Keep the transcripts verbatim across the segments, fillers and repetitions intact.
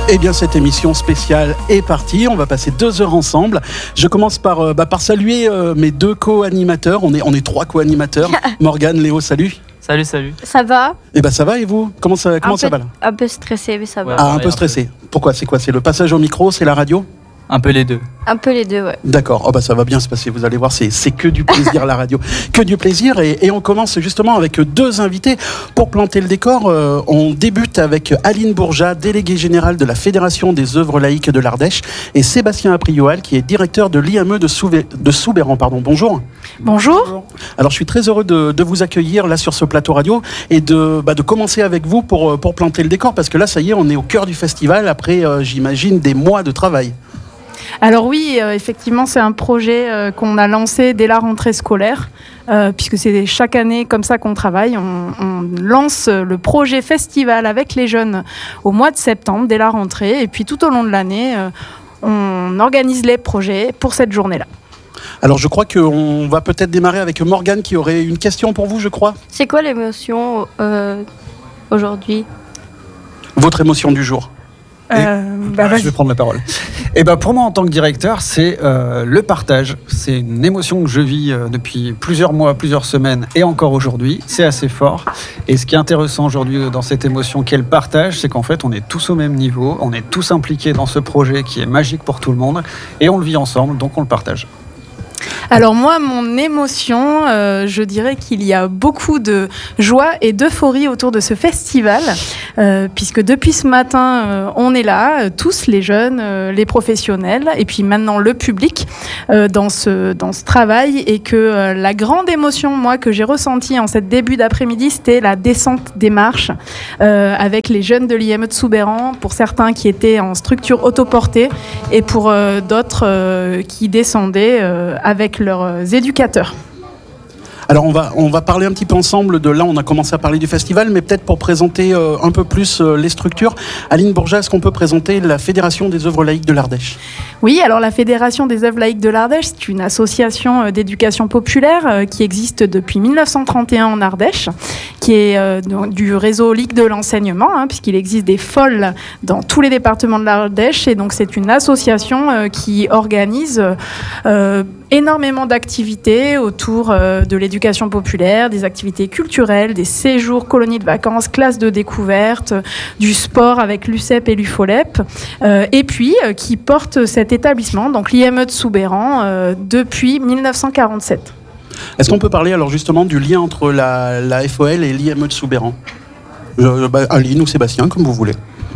Eh bien, cette émission spéciale est partie. On va passer deux heures ensemble. Je commence par, euh, bah, par saluer euh, mes deux co-animateurs. On est, on est trois co-animateurs. Morgane, Léo, salut. Salut, salut. Ça va? Eh ben, ça va et vous? Comment ça, comment un ça peu, va là? Un peu stressé, mais ça va. Ouais. Ah, un peu stressé. Pourquoi? C'est quoi? C'est le passage au micro? C'est la radio? Un peu les deux. Un peu les deux, ouais. D'accord, oh bah ça va bien se passer, vous allez voir, c'est, c'est que du plaisir la radio, que du plaisir et, et on commence justement avec deux invités pour planter le décor. Euh, on débute avec Aline Bourjat, déléguée générale de la Fédération des œuvres laïques de l'Ardèche, et Sébastien Aprioal qui est directeur de l'I M E de, Souvé, de Soubeyran. Pardon. Bonjour. Bonjour. Alors je suis très heureux de, de vous accueillir là sur ce plateau radio et de, bah, de commencer avec vous pour, pour planter le décor, parce que là ça y est, on est au cœur du festival après euh, j'imagine des mois de travail. Alors oui, euh, effectivement, c'est un projet euh, qu'on a lancé dès la rentrée scolaire, euh, puisque c'est chaque année comme ça qu'on travaille. On, on lance le projet festival avec les jeunes au mois de septembre, dès la rentrée, et puis tout au long de l'année, euh, on organise les projets pour cette journée-là. Alors je crois qu'on va peut-être démarrer avec Morgane qui aurait une question pour vous, je crois. C'est quoi l'émotion euh, aujourd'hui? Votre émotion du jour. Euh, bah, je vais prendre la parole. Et ben pour moi, en tant que directeur, c'est euh, le partage. C'est une émotion que je vis euh, depuis plusieurs mois, plusieurs semaines et encore aujourd'hui. C'est assez fort. Et ce qui est intéressant aujourd'hui dans cette émotion qu'est le partage, c'est qu'en fait, on est tous au même niveau. On est tous impliqués dans ce projet qui est magique pour tout le monde. Et on le vit ensemble, donc on le partage. Alors moi, mon émotion, euh, je dirais qu'il y a beaucoup de joie et d'euphorie autour de ce festival, euh, puisque depuis ce matin, euh, on est là, euh, tous les jeunes, euh, les professionnels, et puis maintenant le public, euh, dans ce, dans ce travail, et que euh, la grande émotion, moi, que j'ai ressentie en cette début d'après-midi, c'était la descente des marches, euh, avec les jeunes de l'I M E de Soubeyran, pour certains qui étaient en structure autoportée, et pour euh, d'autres euh, qui descendaient euh, avec leurs éducateurs. Alors on va, on va parler un petit peu ensemble de là, on a commencé à parler du festival, mais peut-être pour présenter euh, un peu plus euh, les structures. Aline Bourjat, est-ce qu'on peut présenter la Fédération des œuvres laïques de l'Ardèche? Oui, alors la Fédération des œuvres laïques de l'Ardèche, c'est une association euh, d'éducation populaire euh, qui existe depuis mille neuf cent trente et un en Ardèche, qui est euh, du réseau Ligue de l'enseignement, hein, puisqu'il existe des F O L dans tous les départements de l'Ardèche, et donc c'est une association euh, qui organise euh, énormément d'activités autour euh, de l'éducation populaire, des activités culturelles, des séjours, colonies de vacances, classes de découverte, du sport avec l'U C E P et l'U F O L E P, euh, et puis euh, qui porte cet établissement, donc l'I M E de Soubeyran, euh, depuis mille neuf cent quarante-sept. Est-ce qu'on peut parler alors justement du lien entre la, la F O L et l'I M E de Soubeyran? euh, bah, Aline ou Sébastien, comme vous voulez.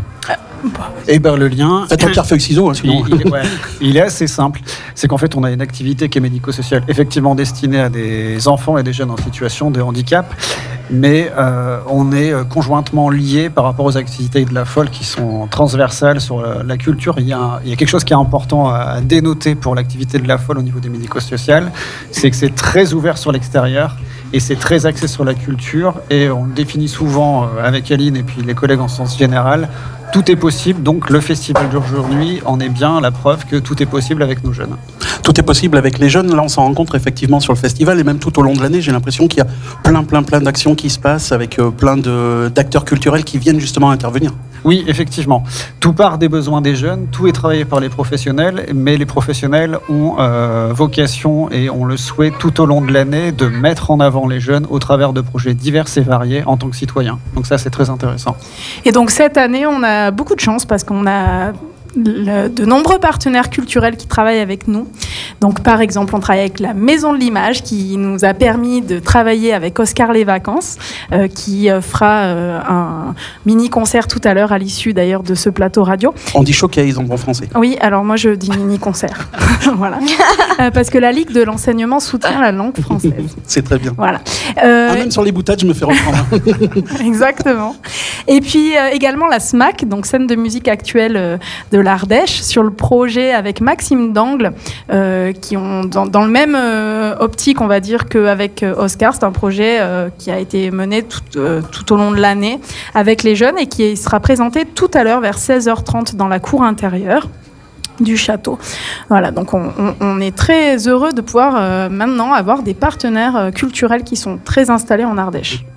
Et ben le lien, faites un pierre feuille ciseaux, hein, sinon. il, il, ouais, il est assez simple. C'est qu'en fait, on a une activité qui est médico-sociale, effectivement destinée à des enfants et des jeunes en situation de handicap, mais euh, on est conjointement liés par rapport aux activités de la F O L qui sont transversales sur la, la culture. Il y, a, il y a quelque chose qui est important à dénoter pour l'activité de la F O L au niveau des médico-sociales, c'est que c'est très ouvert sur l'extérieur. Et c'est très axé sur la culture, et on le définit souvent avec Aline et puis les collègues en sens général. Tout est possible, donc le festival d'aujourd'hui en est bien la preuve que tout est possible avec nos jeunes. Tout est possible avec les jeunes. Là, on s'en rencontre effectivement sur le festival, et même tout au long de l'année, j'ai l'impression qu'il y a plein, plein, plein d'actions qui se passent avec euh, plein de, d'acteurs culturels qui viennent justement intervenir. Oui, effectivement. Tout part des besoins des jeunes, tout est travaillé par les professionnels, mais les professionnels ont euh, vocation et ont le souhait tout au long de l'année de mettre en avant les jeunes au travers de projets divers et variés en tant que citoyens. Donc ça, c'est très intéressant. Et donc cette année, on a beaucoup de chance parce qu'on a Le, de nombreux partenaires culturels qui travaillent avec nous. Donc, par exemple, on travaille avec la Maison de l'Image qui nous a permis de travailler avec Oscar Les Vacances, euh, qui euh, fera euh, un mini-concert tout à l'heure à l'issue d'ailleurs de ce plateau radio. On dit showcase en bon français. Oui, alors moi je dis mini-concert. Voilà. Euh, parce que la Ligue de l'enseignement soutient la langue française. C'est très bien. Voilà. Euh, ah, même sur les boutades, je me fais reprendre. Exactement. Et puis euh, également la S M A C, donc scène de musique actuelle euh, de l'Ardèche, sur le projet avec Maxime Dangle, euh, qui ont dans, dans le même euh, optique, on va dire, qu'avec euh, Oscar. C'est un projet euh, qui a été mené tout, euh, tout au long de l'année avec les jeunes et qui sera présenté tout à l'heure vers seize heures trente dans la cour intérieure du château. Voilà, donc on, on, on est très heureux de pouvoir euh, maintenant avoir des partenaires euh, culturels qui sont très installés en Ardèche.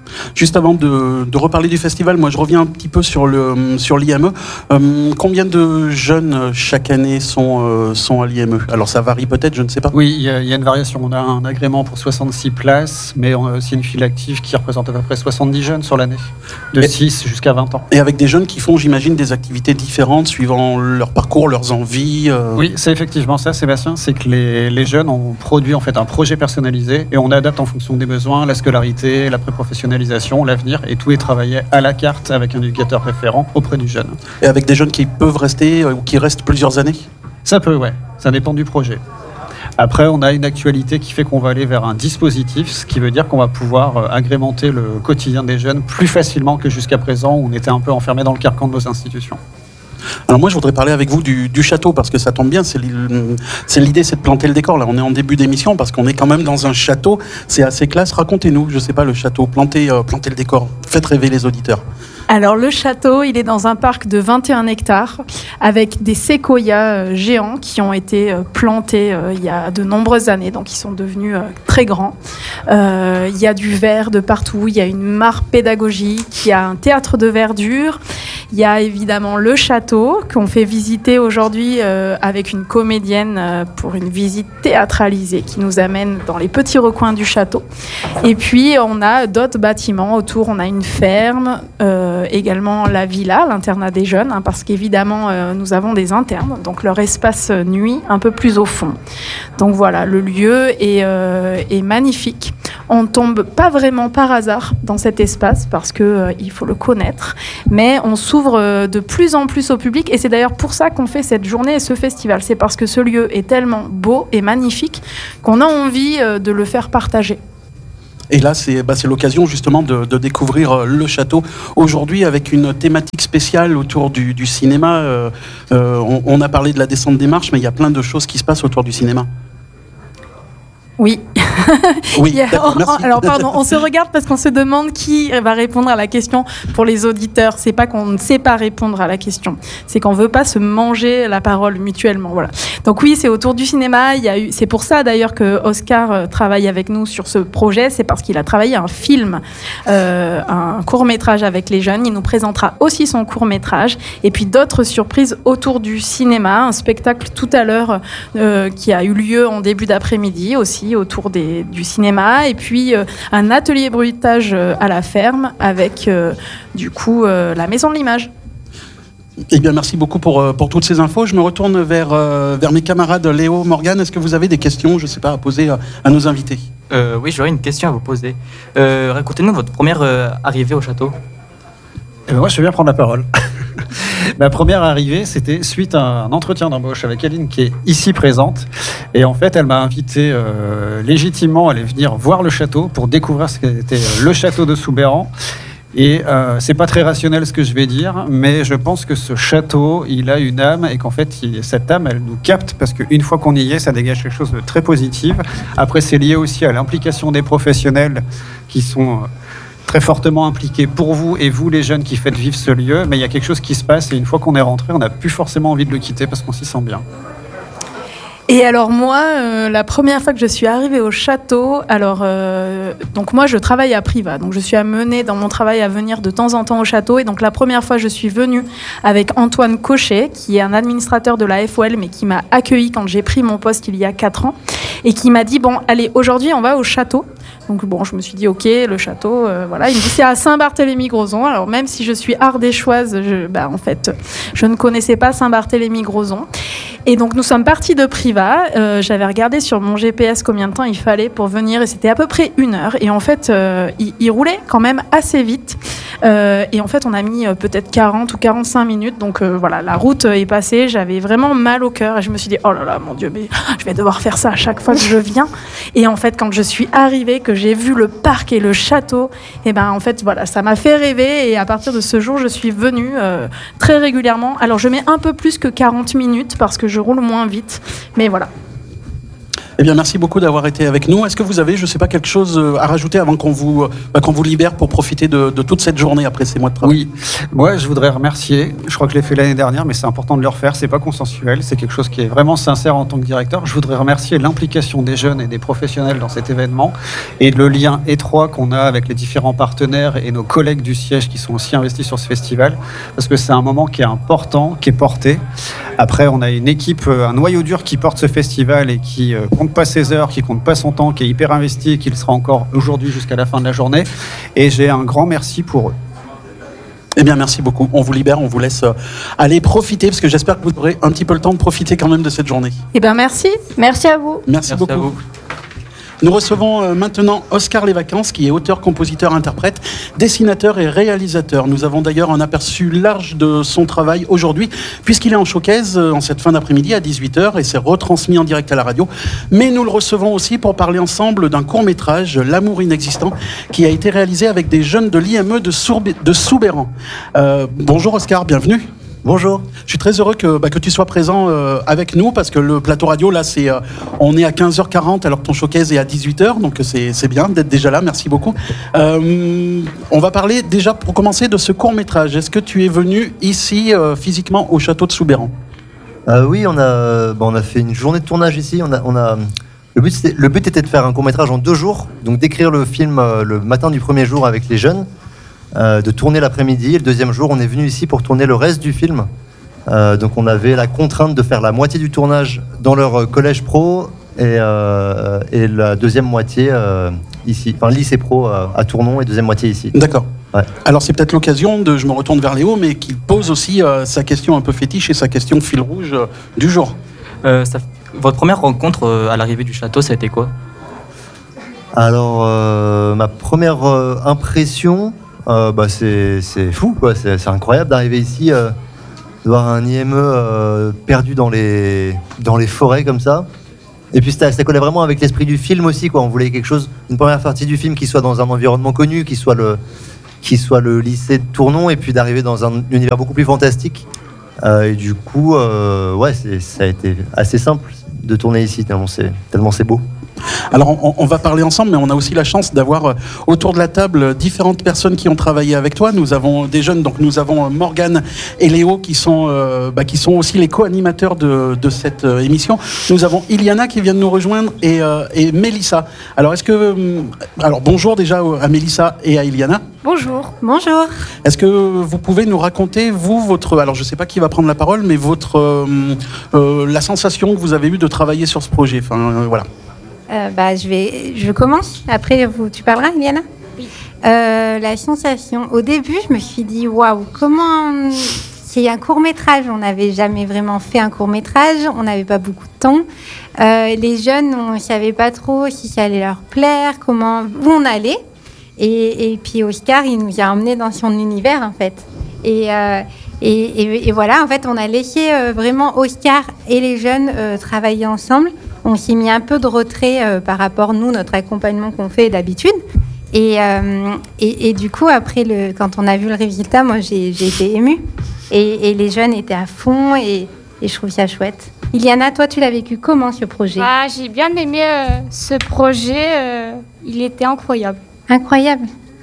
Juste avant de, de reparler du festival, moi je reviens un petit peu sur le sur l'I M E. Euh, combien de jeunes chaque année sont euh, sont à l'I M E? Alors ça varie peut-être, je ne sais pas. Oui, il y, a, il y a une variation. On a un agrément pour soixante-six places, mais on a aussi une file active qui représente à peu près soixante-dix jeunes sur l'année, de et, six jusqu'à vingt ans. Et avec des jeunes qui font, j'imagine, des activités différentes suivant leur parcours, leurs envies. Euh... Oui, c'est effectivement ça, Sébastien. C'est que les, les jeunes ont produit en fait un projet personnalisé et on adapte en fonction des besoins, la scolarité, la pré-professionnalisation, l'avenir, et tout est travaillé à la carte avec un éducateur référent auprès du jeune. Et avec des jeunes qui peuvent rester ou qui restent plusieurs années? Ça peut, ouais. Ça dépend du projet. Après, on a une actualité qui fait qu'on va aller vers un dispositif, ce qui veut dire qu'on va pouvoir agrémenter le quotidien des jeunes plus facilement que jusqu'à présent, où on était un peu enfermé dans le carcan de nos institutions. Alors moi, je voudrais parler avec vous du, du château, parce que ça tombe bien, c'est l'idée, c'est de planter le décor. Là, on est en début d'émission, parce qu'on est quand même dans un château, c'est assez classe. Racontez-nous, je sais pas, le château, plantez, euh, plantez le décor, faites rêver les auditeurs. Alors le château, il est dans un parc de vingt et un hectares avec des séquoias géants qui ont été plantés euh, il y a de nombreuses années, donc ils sont devenus euh, très grands. Euh, il y a du verre de partout, il y a une mare pédagogique, il y a un théâtre de verdure, il y a évidemment le château qu'on fait visiter aujourd'hui euh, avec une comédienne euh, pour une visite théâtralisée qui nous amène dans les petits recoins du château. Et puis on a d'autres bâtiments autour, on a une ferme, euh, également la villa, l'internat des jeunes, hein, parce qu'évidemment euh, nous avons des internes, donc leur espace nuit un peu plus au fond. Donc voilà, le lieu est, euh, est magnifique. On ne tombe pas vraiment par hasard dans cet espace parce qu'il euh, faut le connaître, mais on s'ouvre euh, de plus en plus au public et c'est d'ailleurs pour ça qu'on fait cette journée et ce festival. C'est parce que ce lieu est tellement beau et magnifique qu'on a envie euh, de le faire partager. Et là, c'est bah, c'est l'occasion justement de, de découvrir le château aujourd'hui avec une thématique spéciale autour du, du cinéma. Euh, euh, on, on a parlé de la descente des marches, mais il y a plein de choses qui se passent autour du cinéma. Oui. Oui, a, on, alors pardon, on se regarde parce qu'on se demande qui va répondre à la question pour les auditeurs. C'est pas qu'on ne sait pas répondre à la question, c'est qu'on veut pas se manger la parole mutuellement. Voilà. Donc oui, c'est autour du cinéma. Il y a eu, c'est pour ça d'ailleurs que Oscar travaille avec nous sur ce projet. C'est parce qu'il a travaillé un film, euh, un court métrage avec les jeunes. Il nous présentera aussi son court métrage et puis d'autres surprises autour du cinéma. Un spectacle tout à l'heure euh, qui a eu lieu en début d'après-midi aussi autour des, du cinéma et puis euh, un atelier bruitage euh, à la ferme avec euh, du coup euh, la maison de l'image. Eh bien, merci beaucoup pour, pour toutes ces infos. Je me retourne vers, euh, vers mes camarades Léo, Morgane. Est-ce que vous avez des questions, je ne sais pas, à poser à, à nos invités? euh, Oui, j'aurais une question à vous poser. Euh, racontez-nous votre première euh, arrivée au château. Eh bien, moi, je vais bien prendre la parole. Ma première arrivée, c'était suite à un entretien d'embauche avec Aline qui est ici présente. Et en fait, elle m'a invité euh, légitimement à aller venir voir le château pour découvrir ce qu'était le château de Soubeyran. Et euh, c'est pas très rationnel ce que je vais dire, mais je pense que ce château, il a une âme et qu'en fait, il, cette âme, elle nous capte parce qu'une fois qu'on y est, ça dégage quelque chose de très positif. Après, c'est lié aussi à l'implication des professionnels qui sont euh, très fortement impliqués pour vous et vous, les jeunes qui faites vivre ce lieu. Mais il y a quelque chose qui se passe et une fois qu'on est rentré, on n'a plus forcément envie de le quitter parce qu'on s'y sent bien. Et alors moi, euh, la première fois que je suis arrivée au château, alors euh, donc moi je travaille à Privas, donc je suis amenée dans mon travail à venir de temps en temps au château. Et donc la première fois je suis venue avec Antoine Cochet, qui est un administrateur de la F O L, mais qui m'a accueillie quand j'ai pris mon poste il y a quatre ans, et qui m'a dit bon allez aujourd'hui on va au château. Donc bon, je me suis dit ok, le château, euh, voilà. Il me dit c'est à Saint-Barthélemy-Grozon. Alors même si je suis ardéchoise, je, bah, en fait, je ne connaissais pas Saint-Barthélemy-Grozon. Et donc nous sommes partis de Privas. Euh, j'avais regardé sur mon G P S combien de temps il fallait pour venir et c'était à peu près une heure. Et en fait, euh, il, il roulait quand même assez vite. Euh, et en fait, on a mis euh, peut-être quarante ou quarante-cinq minutes. Donc euh, voilà, la route est passée. J'avais vraiment mal au cœur et je me suis dit oh là là, mon Dieu, mais je vais devoir faire ça à chaque fois que je viens. Et en fait, quand je suis arrivée, que j'ai vu le parc et le château, et ben en fait voilà, ça m'a fait rêver. Et à partir de ce jour, je suis venue euh, très régulièrement. Alors je mets un peu plus que quarante minutes parce que je roule moins vite, mais voilà. Eh bien, merci beaucoup d'avoir été avec nous. Est-ce que vous avez, je ne sais pas, quelque chose à rajouter avant qu'on vous, bah, qu'on vous libère pour profiter de, de toute cette journée après ces mois de travail? Oui, moi je voudrais remercier, je crois que je l'ai fait l'année dernière, mais c'est important de le refaire, c'est pas consensuel, c'est quelque chose qui est vraiment sincère en tant que directeur. Je voudrais remercier l'implication des jeunes et des professionnels dans cet événement et le lien étroit qu'on a avec les différents partenaires et nos collègues du siège qui sont aussi investis sur ce festival, parce que c'est un moment qui est important, qui est porté. Après, on a une équipe, un noyau dur qui porte ce festival et qui euh, compte pas ses heures, qui compte pas son temps, qui est hyper investi et qui le sera encore aujourd'hui jusqu'à la fin de la journée. Et j'ai un grand merci pour eux. Eh bien, merci beaucoup. On vous libère, on vous laisse aller profiter, parce que j'espère que vous aurez un petit peu le temps de profiter quand même de cette journée. Eh bien, merci. Merci à vous. Merci, Merci beaucoup. à vous. Nous recevons euh, maintenant Oscar Les Vacances, qui est auteur, compositeur, interprète, dessinateur et réalisateur. Nous avons d'ailleurs un aperçu large de son travail aujourd'hui, puisqu'il est en showcase euh, en cette fin d'après-midi à dix-huit heures et c'est retransmis en direct à la radio. Mais nous le recevons aussi pour parler ensemble d'un court-métrage, L'amour inexistant, qui a été réalisé avec des jeunes de l'I M E de, Sourb- de Soubeyran. Euh, bonjour Oscar, bienvenue. Bonjour. Je suis très heureux que, bah, que tu sois présent euh, avec nous, parce que le plateau radio, là, c'est, euh, on est à quinze heures quarante alors que ton showcase est à dix-huit heures, donc c'est, c'est bien d'être déjà là, merci beaucoup. Euh, on va parler déjà, pour commencer, de ce court-métrage. Est-ce que tu es venu ici, euh, physiquement, au château de Soubeyran? Euh, oui, on a, bon, on a fait une journée de tournage ici. On a, on a, le, but, c'était, le but était de faire un court-métrage en deux jours, donc d'écrire le film euh, le matin du premier jour avec les jeunes, euh, de tourner l'après-midi. Et le deuxième jour, on est venu ici pour tourner le reste du film. Euh, donc on avait la contrainte de faire la moitié du tournage dans leur collège pro et, euh, et la deuxième moitié euh, ici, enfin lycée pro euh, à Tournon et deuxième moitié ici. D'accord. Ouais. Alors c'est peut-être l'occasion de, je me retourne vers Léo, mais qu'il pose aussi euh, sa question un peu fétiche et sa question fil rouge euh, du jour. Euh, ça- votre première rencontre euh, à l'arrivée du château, ça a été quoi? Alors euh, ma première euh, impression, euh, bah, c'est, c'est fou, quoi. C'est, c'est incroyable d'arriver ici, euh, de voir un I M E euh, perdu dans les, dans les forêts comme ça. Et puis ça, ça collait vraiment avec l'esprit du film aussi, quoi. On voulait quelque chose, une première partie du film qui soit dans un environnement connu, qui soit le, qui soit le lycée de Tournon, et puis d'arriver dans un univers beaucoup plus fantastique. Euh, et du coup, euh, ouais, c'est, ça a été assez simple de tourner ici, tellement c'est, tellement c'est beau. Alors on, on va parler ensemble, mais on a aussi la chance d'avoir euh, autour de la table euh, différentes personnes qui ont travaillé avec toi. Nous avons des jeunes, donc nous avons euh, Morgane et Léo qui sont, euh, bah, qui sont aussi les co-animateurs de, de cette euh, émission. Nous avons Iliana qui vient de nous rejoindre et, euh, et Mélissa. Alors est-ce que, euh, alors bonjour déjà à Mélissa et à Iliana. Bonjour. Bonjour. Est-ce que vous pouvez nous raconter, vous, votre... Alors, je ne sais pas qui va prendre la parole, mais votre, euh, euh, la sensation que vous avez eue de travailler sur ce projet. Enfin, euh, voilà. Euh, bah, je, vais, je commence. Après, vous, tu parleras, Iliana? Oui. Euh, la sensation, au début, je me suis dit, waouh, comment... C'est un court-métrage. On n'avait jamais vraiment fait un court-métrage. On n'avait pas beaucoup de temps. Euh, les jeunes, on ne savait pas trop si ça allait leur plaire, comment, où on allait. Et, et puis Oscar, il nous a emmenés dans son univers, en fait. Et, euh, et, et, et voilà, en fait, on a laissé euh, vraiment Oscar et les jeunes euh, travailler ensemble. On s'est mis un peu de retrait euh, par rapport, nous, notre accompagnement qu'on fait d'habitude. Et, euh, et, et du coup, après, le, quand on a vu le résultat, moi, j'ai, j'ai été émue. Et, et les jeunes étaient à fond et, et je trouve ça chouette. Iliana, toi, tu l'as vécu comment, ce projet? Ah, j'ai bien aimé euh, ce projet. euh, il était incroyable. Incroyable.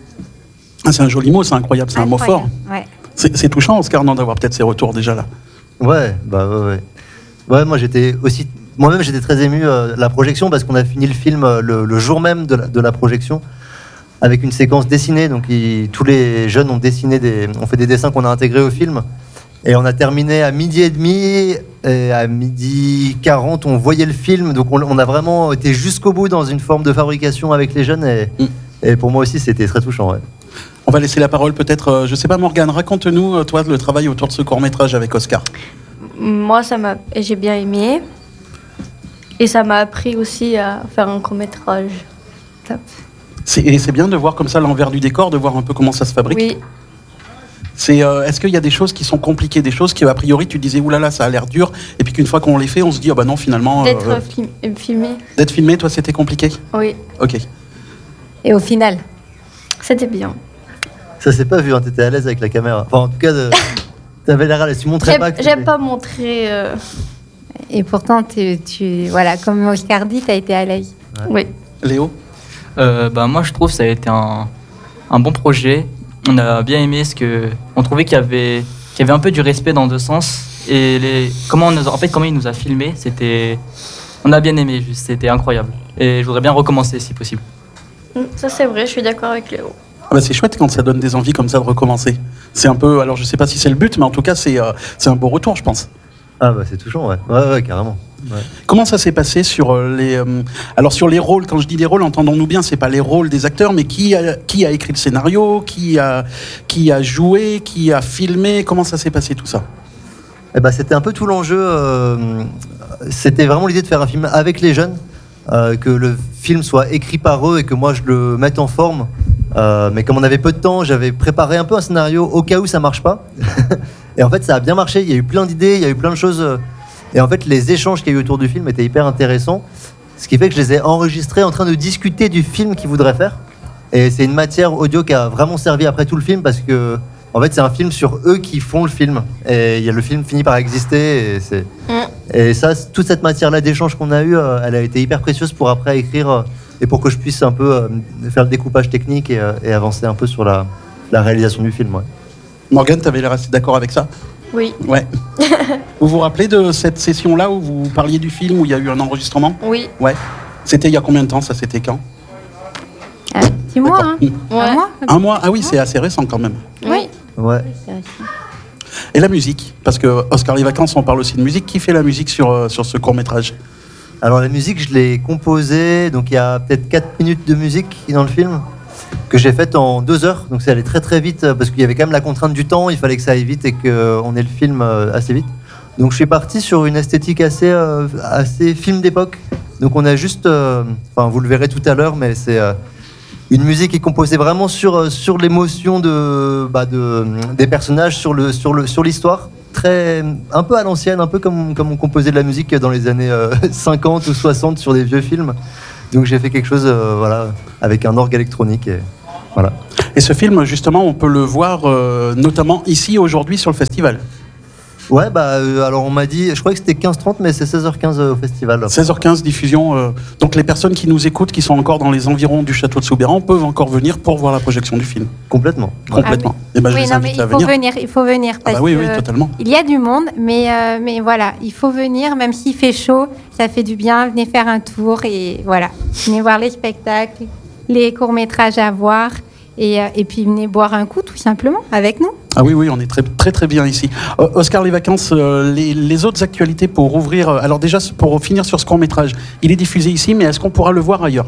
Ah, c'est un joli mot, c'est incroyable, c'est un mot fort. Ouais. C'est, c'est touchant, Oscar, non, d'avoir peut-être ces retours déjà là. Ouais, bah ouais, ouais. Ouais, moi j'étais aussi, moi-même j'étais très ému euh, la projection parce qu'on a fini le film euh, le, le jour même de la, de la projection avec une séquence dessinée. Donc ils- tous les jeunes ont dessiné des, ont fait des dessins qu'on a intégrés au film. Et on a terminé à midi et demi et à midi quarante on voyait le film. Donc on, on a vraiment été jusqu'au bout dans une forme de fabrication avec les jeunes et, Mm. et pour moi aussi c'était très touchant. Ouais. On va laisser la parole peut-être, euh, je sais pas, Morgane, raconte-nous, euh, toi, le travail autour de ce court-métrage avec Oscar. Moi, ça m'a, j'ai bien aimé. Et ça m'a appris aussi à faire un court-métrage. Top. C'est, et c'est bien de voir comme ça l'envers du décor, de voir un peu comment ça se fabrique. Oui, C'est, euh, est-ce qu'il y a des choses qui sont compliquées, des choses qui, a priori, tu disais, oulala, ça a l'air dur, et puis qu'une fois qu'on les fait, on se dit, ah bah non, finalement... d'être euh, film- filmé. d'être filmé, toi, c'était compliqué? Oui, Ok. Et au final? c'était bien. Ça s'est pas vu, hein, t'étais à l'aise avec la caméra. Enfin en tout cas, de... t'avais l'air à l'aise, tu montrais J'aime, pas. Que j'aime t'étais- pas montrer. euh, Et pourtant, tu, tu, voilà, comme Oscar dit, tu as été à l'aise. Oui. Léo? Euh, bah, moi, je trouve que ça a été un, un bon projet. On a bien aimé ce que. On trouvait qu'il y avait, qu'il y avait un peu du respect dans deux sens. Et les, comment on nous a- en fait, comment il nous a filmé, c'était. On a bien aimé, juste, c'était incroyable. Et je voudrais bien recommencer si possible. Mm, Ça, c'est vrai, je suis d'accord avec Léo. Ah bah, c'est chouette quand ça donne des envies comme ça de recommencer. C'est un peu, alors je sais pas si c'est le but, mais en tout cas c'est euh, c'est un beau retour, je pense. Ah bah c'est touchant, ouais. Ouais, ouais, carrément. Ouais. Comment ça s'est passé sur euh, les, euh, alors sur les rôles? Quand je dis les rôles, entendons-nous bien, c'est pas les rôles des acteurs, mais qui a, qui a écrit le scénario, qui a, qui a joué, qui a filmé. Comment ça s'est passé tout ça? Eh ben, c'était un peu tout l'enjeu. euh, c'était vraiment l'idée de faire un film avec les jeunes, euh, que le film soit écrit par eux et que moi je le mette en forme. Euh, mais comme on avait peu de temps, j'avais préparé un peu un scénario au cas où ça marche pas. Et en fait, ça a bien marché. Il y a eu plein d'idées, il y a eu plein de choses. euh, Et en fait, les échanges qu'il y a eu autour du film étaient hyper intéressants. Ce qui fait que je les ai enregistrés en train de discuter du film qu'ils voudraient faire. Et c'est une matière audio qui a vraiment servi après tout le film parce que, en fait, c'est un film sur eux qui font le film. Et il y a- le film finit par exister. Et, c'est... et ça, c- toute cette matière-là d'échange qu'on a eu, euh, elle a été hyper précieuse pour après écrire euh, et pour que je puisse un peu euh, faire le découpage technique et, euh, et avancer un peu sur la, la réalisation du film. Ouais. Morgane, t'avais l'air assez d'accord avec ça? Oui. Ouais. Vous vous rappelez de cette session-là où vous parliez du film, où il y a eu un enregistrement? Oui. Ouais. C'était il y a combien de temps? Ça, c'était quand? Un petit mois, hein. Ouais. Un mois Un mois? Ah oui, c'est assez récent quand même. Oui. Ouais. C'est vrai. Et la musique? Parce que Oscar les Vacances, on parle aussi de musique. Qui fait la musique sur, euh, sur ce court-métrage? Alors la musique, je l'ai composée, donc il y a peut-être quatre minutes de musique dans le film, que j'ai faite en deux heures, donc c'est allé très très vite, euh, parce qu'il y avait quand même la contrainte du temps, il fallait que ça aille vite et qu'on ait le film euh, assez vite. Donc je suis parti sur une esthétique assez, euh, assez film d'époque, donc on a juste, euh, enfin vous le verrez tout à l'heure, mais c'est euh, une musique qui est composée vraiment sur, euh, sur l'émotion de, bah, de, des personnages, sur le, sur le, sur l'histoire. Très, un peu à l'ancienne, un peu comme, comme on composait de la musique dans les années euh, cinquante ou soixante sur des vieux films. Donc j'ai fait quelque chose euh, voilà, avec un orgue électronique. Et, voilà. Et ce film, justement, on peut le voir euh, notamment ici, aujourd'hui, sur le festival. Ouais, bah euh, alors on m'a dit, je crois que c'était quinze heures trente, mais c'est seize heures quinze au festival. seize heures quinze, diffusion. euh, donc les personnes qui nous écoutent, qui sont encore dans les environs du château de Soubéran, peuvent encore venir pour voir la projection du film. Complètement. Complètement. Et ben, je Oui, les non, mais invite il à faut venir. venir. Il faut venir Ah parce bah oui, oui, que totalement. il y a du monde, mais, euh, mais voilà, il faut venir, même s'il fait chaud, ça fait du bien. Venez faire un tour et voilà, venez voir les spectacles, les courts-métrages à voir et, euh, et puis venez boire un coup tout simplement avec nous. Ah oui, oui, on est très très, très bien ici. Euh, Oscar les Vacances, euh, les, les autres actualités pour ouvrir... euh, alors déjà, pour finir sur ce court-métrage, il est diffusé ici, mais est-ce qu'on pourra le voir ailleurs?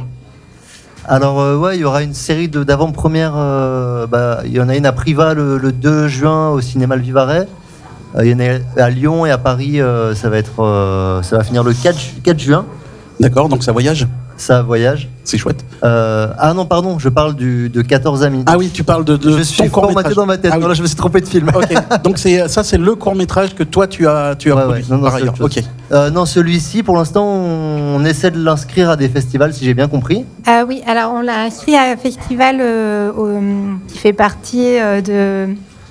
Alors euh, ouais, il y aura une série de- d'avant-premières. euh, bah, il y en a une à Privas le, le deux juin au cinéma Le Vivarais. Euh, il y en a à Lyon et à Paris. euh, ça va être, euh, ça va finir le quatre, ju- quatre juin. D'accord, donc ça voyage? Ça voyage. C'est chouette. Euh, ah non, pardon, je parle du, de quatorze amis. Ah oui, tu parles de, de je ton suis court-métrage. formaté dans ma tête. Ah oui. Voilà, je me suis trompé de film. Ok, donc c'est, ça c'est le court-métrage que toi tu as, tu as Ouais, produit ouais. Non, non, par c'est ailleurs. autre chose. Ok. Euh, non, celui-ci, pour l'instant, on, on essaie de l'inscrire à des festivals, si j'ai bien compris. Ah oui, alors on l'a inscrit à un festival euh, au- qui fait partie euh, de.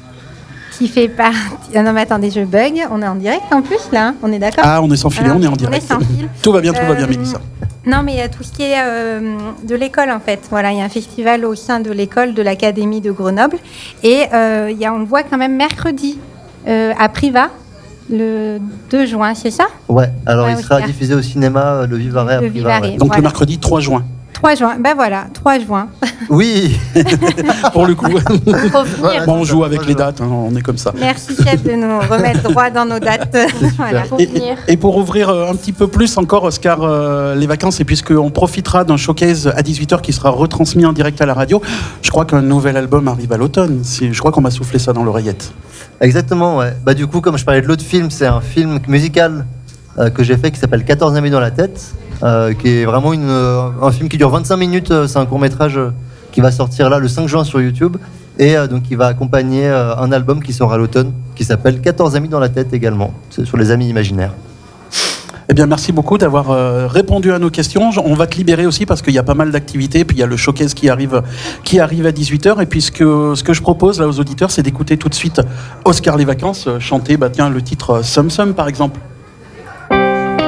Qui fait partie. Ah non, mais attendez, je bug. On est en direct en plus là, hein, on est d'accord? Ah, on est sans filet, Alors, on est en on direct. est sans fil. Tout va bien, tout va bien, Euh, Mélissa. Non, mais euh, tout ce qui est euh, de l'école, en fait. Voilà, il y a un festival au sein de l'école de l'Académie de Grenoble. Et euh, il y a, on le voit quand même mercredi euh, à Privas, le deux juin, c'est ça? Ouais, alors Ouais, il oui, sera c'est diffusé au cinéma euh, Le Vivarais à Le Privas, Vivarais. ouais. Donc voilà. le mercredi trois juin. trois juin, ben voilà, trois juin. Oui. Pour le coup. Faut venir. Bon, on joue avec Moi, les je- dates, hein, on est comme ça. Merci, chef, de nous remettre droit dans nos dates. Voilà. Faut Et, venir. et pour ouvrir euh, un petit peu plus encore, Oscar, euh, les vacances, et puisqu'on profitera d'un showcase à dix-huit heures qui sera retransmis en direct à la radio, je crois qu'un nouvel album arrive à l'automne. C'est- Je crois qu'on m'a soufflé ça dans l'oreillette. Exactement, ouais. Bah, du coup, comme je parlais de l'autre film, c'est un film musical euh, que j'ai fait qui s'appelle quatorze amis dans la tête, euh, qui est vraiment une, euh, un film qui dure vingt-cinq minutes. euh, C'est un court-métrage euh, qui va sortir là le cinq juin sur YouTube. Et euh, donc, il va accompagner euh, un album qui sort à l'automne qui s'appelle quatorze amis dans la tête également. C'est sur les amis imaginaires. Eh bien, merci beaucoup d'avoir euh, répondu à nos questions. On va te libérer aussi parce qu'il y a pas mal d'activités. Puis il y a le showcase qui arrive, qui arrive à dix-huit heures. Et puis ce que, ce que je propose là aux auditeurs, c'est d'écouter tout de suite Oscar les vacances euh, chanter bah, tiens, le titre euh, Sum Sum par exemple.